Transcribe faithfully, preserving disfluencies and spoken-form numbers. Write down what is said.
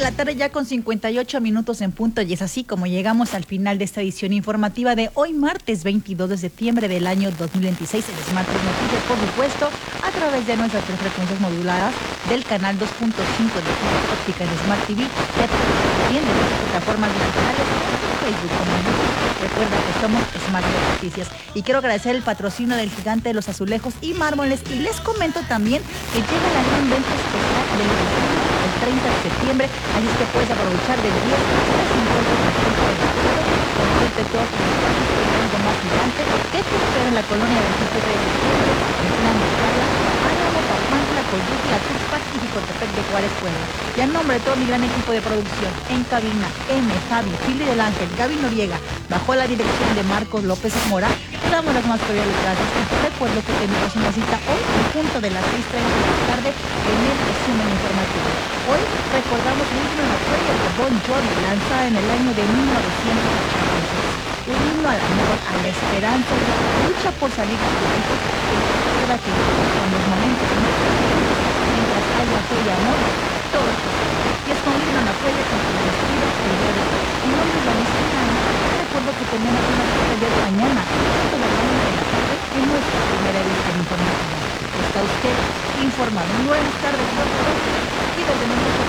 la tarde ya con cincuenta y ocho minutos en punto, y es así como llegamos al final de esta edición informativa de hoy martes veintidós de septiembre del año dos mil veintiséis en Smart Noticias, por supuesto, a través de nuestras tres frecuencias moduladas del canal dos punto cinco de fibra óptica en Smart T V, y a través también de nuestras plataformas digitales, Facebook como en YouTube. Recuerda que somos Smart Noticias y quiero agradecer el patrocinio del Gigante de los Azulejos y Mármoles, y les comento también que llega la gran venta especial del el treinta de septiembre, así es que puedes aprovechar del diez al cincuenta por ciento de descuento con de todos los espacios de algo más gigante que te espera en la colonia veintisiete de septiembre, en Plan de Escala, Álamo, Papantla, Coyutla, Tuxpac y Jicotepec de Juárez, Puebla. Y a nombre de todo mi gran equipo de producción, en cabina, M, Javi, Fili del Ángel, Gaby Noriega, bajo la dirección de Marcos López Mora, te damos las más cordiales gracias y te recuerdo que tenemos una cita hoy en punto de las seis treinta de la tarde en el resumen informativo. Hoy recordamos el himno a la feria de Bon Jovi, lanzada en el año de mil novecientos ochenta y seis. Un himno al amor, a la esperanza y a la lucha por salir adelante, que nos recuerda que en los momentos más difíciles, mientras haya fe y amor, todo es posible. Y es con el himno a la feria con que me despido el día de hoy. Mi nombre es Vanessa Cano. Te recuerdo que tenemos una cita de mañana, a la una de la tarde, en nuestra primera edición informativa. Está usted informado. Buenas tardes, por favor. Cuídate mucho.